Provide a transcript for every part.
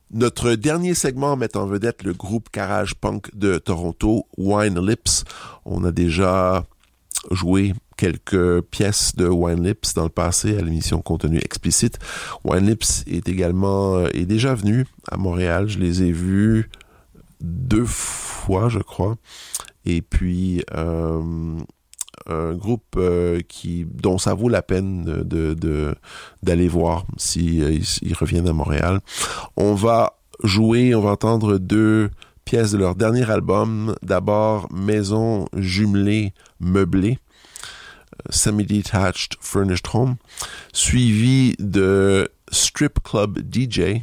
Notre dernier segment met en vedette le groupe garage punk de Toronto, Wine Lips. On a déjà joué quelques pièces de Wine Lips dans le passé à l'émission Contenu explicite. Wine Lips est déjà venu à Montréal. Je les ai vus 2 fois, je crois. Et puis un groupe dont ça vaut la peine d'aller voir s'ils reviennent à Montréal. On va entendre 2 pièces de leur dernier album. D'abord, Maison jumelée meublée, Semi-Detached Furnished Home, suivi de Strip Club DJ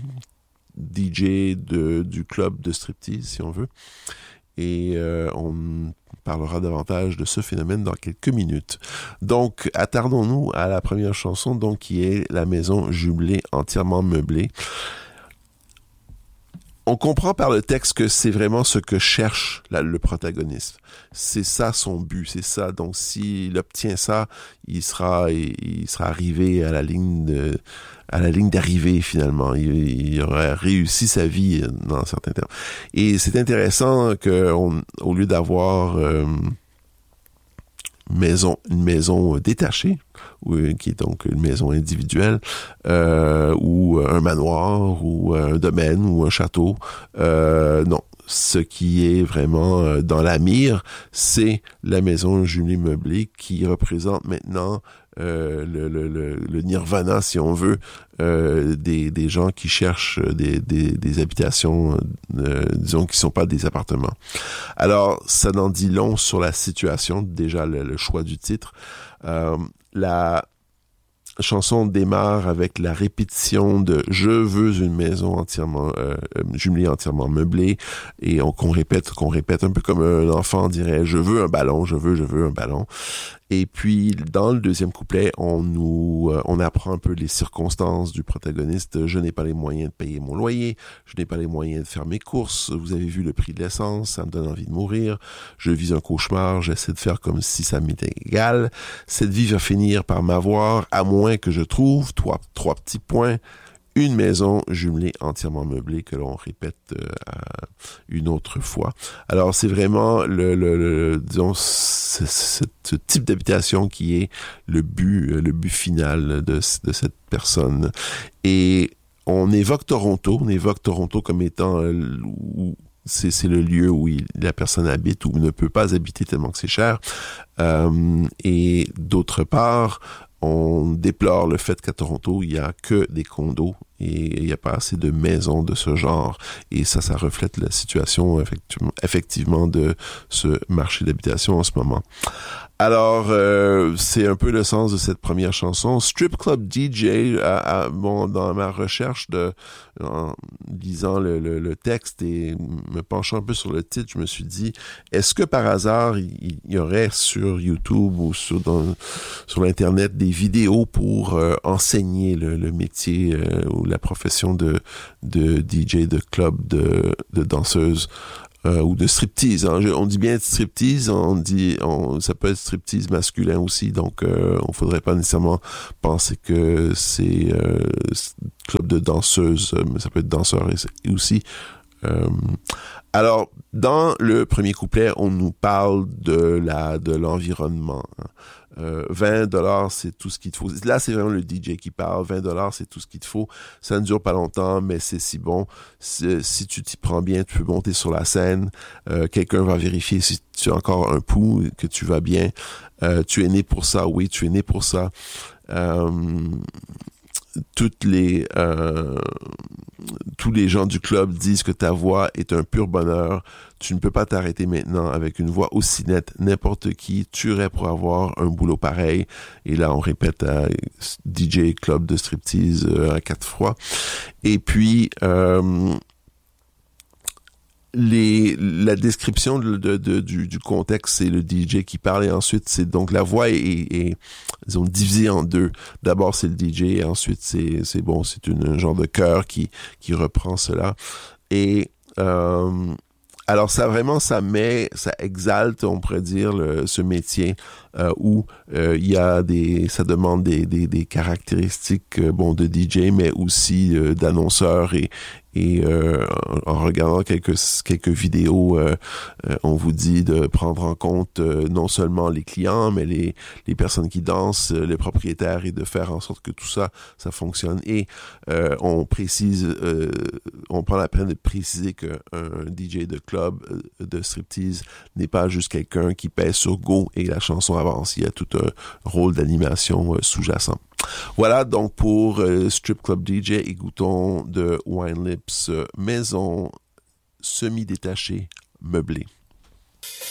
du club de striptease, si on veut. Et on parlera davantage de ce phénomène dans quelques minutes. Donc, attardons-nous à la première chanson, donc, qui est La maison jumelée entièrement meublée. On comprend par le texte que c'est vraiment ce que cherche le protagoniste. C'est ça son but, c'est ça. Donc, s'il obtient ça, il sera arrivé à la ligne d'arrivée, finalement. Il aura réussi sa vie dans certains termes. Et c'est intéressant qu'au lieu d'avoir une maison détachée, qui est donc une maison individuelle, ou un manoir, ou un domaine, ou un château. Non. Ce qui est vraiment dans la mire, c'est la maison jumelée meublée qui représente maintenant le nirvana, si on veut, des gens qui cherchent des habitations, disons, qui sont pas des appartements. Alors, ça en dit long sur la situation, déjà le choix du titre. La chanson démarre avec la répétition de « Je veux une maison entièrement jumelée, entièrement meublée » et qu'on répète un peu comme un enfant dirait « Je veux un ballon, je veux un ballon ». Et puis, dans le deuxième couplet, on apprend un peu les circonstances du protagoniste. Je n'ai pas les moyens de payer mon loyer. Je n'ai pas les moyens de faire mes courses. Vous avez vu le prix de l'essence. Ça me donne envie de mourir. Je vis un cauchemar. J'essaie de faire comme si ça m'était égal. Cette vie va finir par m'avoir, à moins que je trouve, 3 petits points, une maison jumelée entièrement meublée que l'on répète une autre fois. Alors, c'est vraiment disons, ce type d'habitation qui est le but final de cette personne. Et on évoque Toronto comme étant où c'est le lieu où la personne habite ou ne peut pas habiter tellement que c'est cher. Et d'autre part, on déplore le fait qu'à Toronto, il n'y a que des condos et il n'y a pas assez de maisons de ce genre. Et ça reflète la situation effectivement de ce marché d'habitation en ce moment. Alors, c'est un peu le sens de cette première chanson. Strip Club DJ, dans ma recherche en lisant le texte et me penchant un peu sur le titre, je me suis dit, est-ce que par hasard, il y aurait sur YouTube ou sur l'Internet des vidéos pour enseigner le métier ou la profession de DJ, de club, de danseuse ou de striptease. Hein. On dit bien striptease, ça peut être striptease masculin aussi, donc on faudrait pas nécessairement penser que c'est club de danseuse, mais ça peut être danseur aussi. Alors, dans le premier couplet, on nous parle de l'environnement. Hein. $20, c'est tout ce qu'il te faut. Là, c'est vraiment le DJ qui parle. $20, c'est tout ce qu'il te faut. Ça ne dure pas longtemps, mais c'est si bon. Si tu t'y prends bien, tu peux monter sur la scène. Quelqu'un va vérifier si tu as encore un pouls, que tu vas bien. Tu es né pour ça. Oui, tu es né pour ça. Tous les gens du club disent que ta voix est un pur bonheur. Tu ne peux pas t'arrêter maintenant avec une voix aussi nette. N'importe qui tuerait pour avoir un boulot pareil. Et là, on répète à DJ club de striptease à 4 fois. Et puis, la description du contexte, c'est le DJ qui parle et ensuite c'est donc la voix est disons divisée en deux. D'abord c'est le DJ et ensuite c'est un genre de chœur qui reprend cela. Et alors ça exalte, on pourrait dire, ce métier où il y a ça demande des caractéristiques de DJ, mais aussi d'annonceur et Et en regardant quelques vidéos, on vous dit de prendre en compte non seulement les clients, mais les personnes qui dansent, les propriétaires, et de faire en sorte que tout ça fonctionne. Et on précise, on prend la peine de préciser qu'un DJ de club, de striptease, n'est pas juste quelqu'un qui pèse sur go et la chanson avance. Il y a tout un rôle d'animation sous-jacent. Voilà donc pour Strip Club DJ. Écoutons de Wine Lips, maison semi-détachée, meublée.